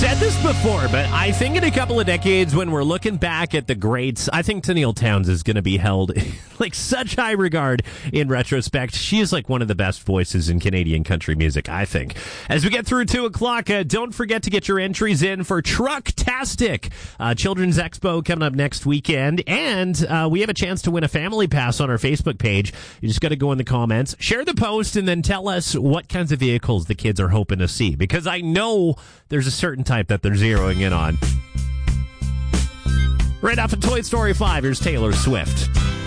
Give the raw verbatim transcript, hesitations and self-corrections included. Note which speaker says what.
Speaker 1: said this before, but I think in a couple of decades when we're looking back at the greats, I think Tenille Townes is going to be held like such high regard in retrospect. She is like one of the best voices in Canadian country music, I think. As we get through two o'clock, uh, don't forget to get your entries in for Trucktastic, uh, Children's Expo coming up next weekend. And uh, we have a chance to win a family pass on our Facebook page. You just got to go in the comments, share the post, and then tell us what kinds of vehicles the kids are hoping to see. Because I know there's a certain type that they're zeroing in on. Right off of Toy Story five, here's Taylor Swift.